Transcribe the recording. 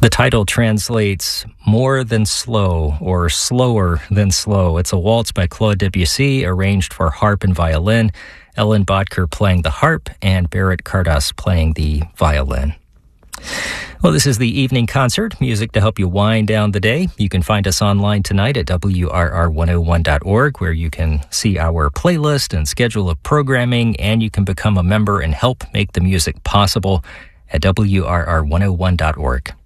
The title translates More Than Slow or Slower Than Slow. It's a waltz by Claude Debussy, arranged for harp and violin, Ellen Bodker playing the harp and Barrett Cardas playing the violin. Well, this is the evening concert, music to help you wind down the day. You can find us online tonight at WRR101.org, where you can see our playlist and schedule of programming, and you can become a member and help make the music possible at WRR101.org.